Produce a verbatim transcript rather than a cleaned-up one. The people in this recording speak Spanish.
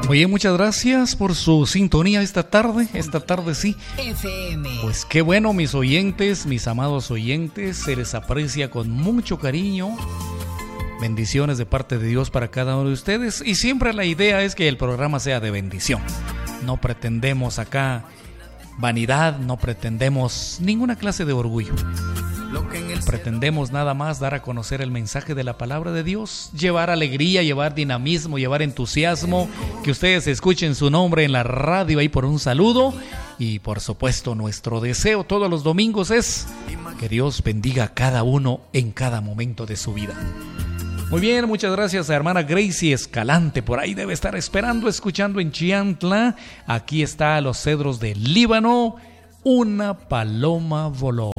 Oye, muchas gracias por su sintonía esta tarde, esta tarde sí. F M. Pues qué bueno, mis oyentes, mis amados oyentes, se les aprecia con mucho cariño. Bendiciones de parte de Dios para cada uno de ustedes. Y siempre la idea es que el programa sea de bendición. No pretendemos acá vanidad, no pretendemos ninguna clase de orgullo. Pretendemos nada más dar a conocer el mensaje de la palabra de Dios, llevar alegría, llevar dinamismo, llevar entusiasmo, que ustedes escuchen su nombre en la radio ahí por un saludo. Y por supuesto nuestro deseo todos los domingos es que Dios bendiga a cada uno en cada momento de su vida. Muy bien, muchas gracias a hermana Gracie Escalante, por ahí debe estar esperando, escuchando en Chiantla. Aquí está Los Cedros del Líbano, una paloma voló.